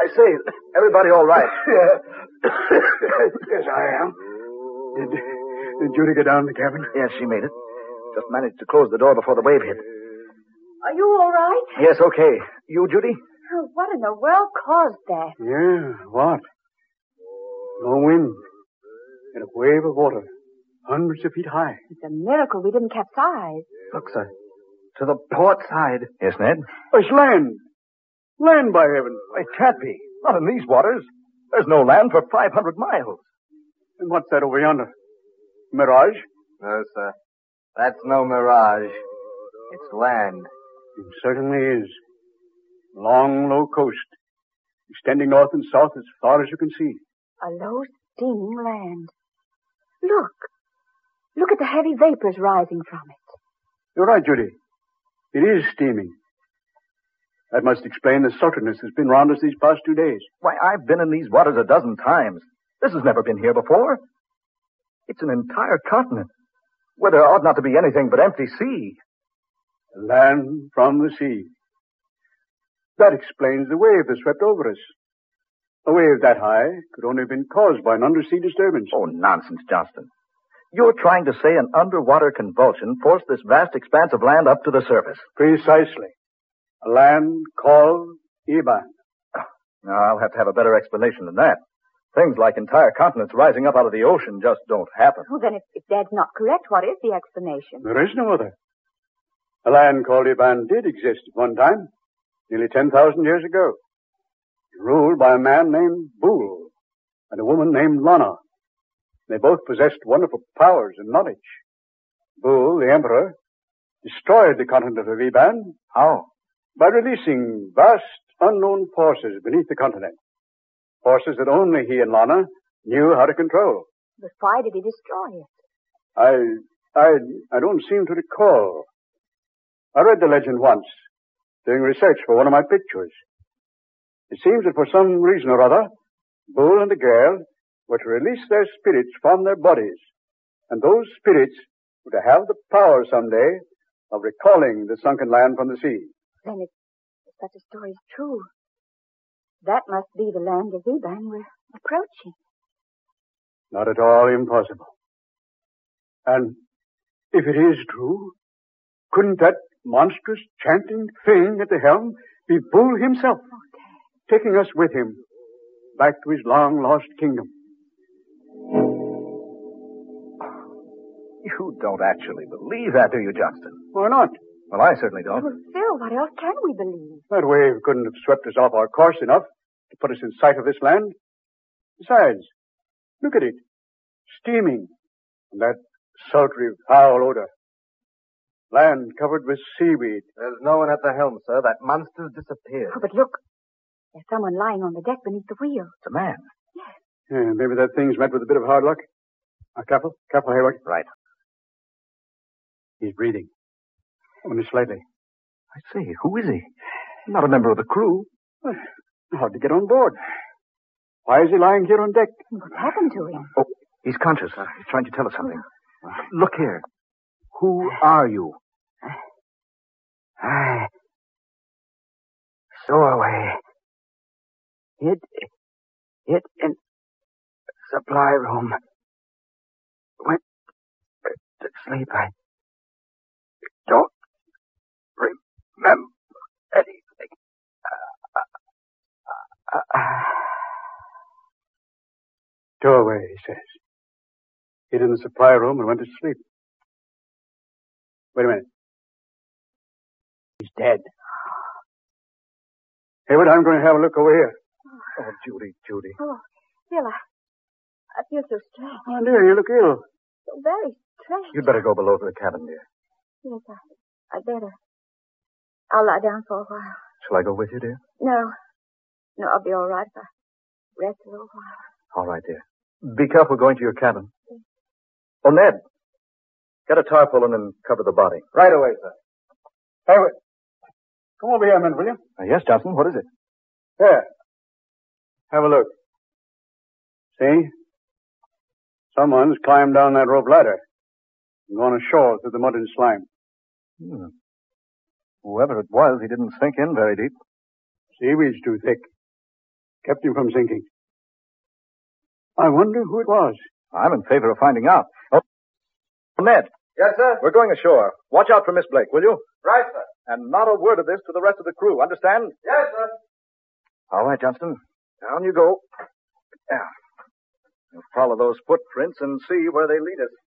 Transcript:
say, everybody all right? Yes, I am. Did Judy get down in the cabin? Yes, she made it. Just managed to close the door before the wave hit. Are you all right? Yes, okay. You, Judy? Oh, what in the world caused that? Yeah, what? No wind. And a wave of water. Hundreds of feet high. It's a miracle we didn't capsize. Look, sir. To the port side. Yes, Ned? It's land. Land, by heaven. It can't be. Not in these waters. There's no land for 500 miles. And what's that over yonder? Mirage? No, sir. That's no mirage. It's land. It certainly is. Long, low coast. Extending north and south as far as you can see. A low, steaming land. Look. Look at the heavy vapors rising from it. You're right, Judy. It is steaming. That must explain the sultriness that's been round us these past 2 days. Why, I've been in these waters a dozen times. This has never been here before. It's an entire continent, where there ought not to be anything but empty sea. Land from the sea. That explains the wave that swept over us. A wave that high could only have been caused by an undersea disturbance. Oh, nonsense, Johnston. You're trying to say an underwater convulsion forced this vast expanse of land up to the surface. Precisely. A land called Iban. Now, I'll have to have a better explanation than that. Things like entire continents rising up out of the ocean just don't happen. Well, then if Dad's not correct, what is the explanation? There is no other. A land called Iban did exist at one time, nearly 10,000 years ago. Ruled by a man named Bool and a woman named Lana. They both possessed wonderful powers and knowledge. Bool, the emperor, destroyed the continent of Iban. How? By releasing vast, unknown forces beneath the continent. Forces that only he and Lana knew how to control. But why did he destroy it? I don't seem to recall. I read the legend once, doing research for one of my pictures. It seems that for some reason or other, Bool and the girl were to release their spirits from their bodies. And those spirits were to have the power someday of recalling the sunken land from the sea. Then if such a story is true, that must be the land of Iban we're approaching. Not at all impossible. And if it is true, couldn't that monstrous chanting thing at the helm be Bool himself, taking us with him back to his long-lost kingdom? You don't actually believe that, do you, Johnston? Why not? Well, I certainly don't. Well, Phil, what else can we believe? That wave couldn't have swept us off our course enough to put us in sight of this land. Besides, look at it. Steaming. And that sultry, foul odor. Land covered with seaweed. There's no one at the helm, sir. That monster's disappeared. Oh, but look. There's someone lying on the deck beneath the wheel. It's a man. Yeah, maybe that thing's met with a bit of hard luck. Now, careful, Hayward. Right. He's breathing. Only slightly. I say, who is he? Not a member of the crew. Well, hard to get on board. Why is he lying here on deck? What's happened to him? Oh, he's conscious. He's trying to tell us something. Look here. Who are you? I stowaway. Hid in supply room. Went to sleep. I don't remember anything. Stowaway, he says. Hid in the supply room and went to sleep. Wait a minute. He's dead. Hayward, I'm going to have a look over here. Oh, Judy. Oh, Phil, I feel so strange. Oh, dear, you look ill. So very strange. You'd better go below to the cabin, dear. Yes, I better. I'll lie down for a while. Shall I go with you, dear? No, I'll be all right if I rest a little while. All right, dear. Be careful going to your cabin. Oh, Ned. Get a tarpaulin and cover the body. Right away, sir. Hayward, come over here a minute, will you? Yes, Johnson. What is it? Here. Have a look. See? Someone's climbed down that rope ladder and gone ashore through the mud and slime. Whoever it was, he didn't sink in very deep. Seaweed's too thick. kept him from sinking. I wonder who it was. I'm in favor of finding out. Oh, Ned. Yes, sir? We're going ashore. Watch out for Miss Blake, will you? Right, sir. And not a word of this to the rest of the crew, understand? Yes, sir. All right, Johnston. Down you go. Yeah. We'll follow those footprints and see where they lead us.